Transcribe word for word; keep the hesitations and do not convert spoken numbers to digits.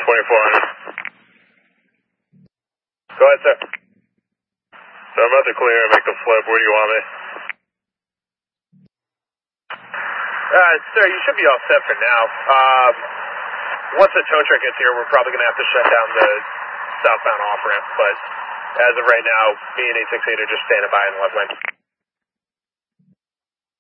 twenty-four hundred. Go ahead, sir. So I'm about to clear and make the flip. Where do you want me? Uh, sir, you should be all set for now. Um, once the tow truck gets here, we're probably going to have to shut down the southbound off-ramp, but as of right now, me and eight six eight are just standing by in the left lane.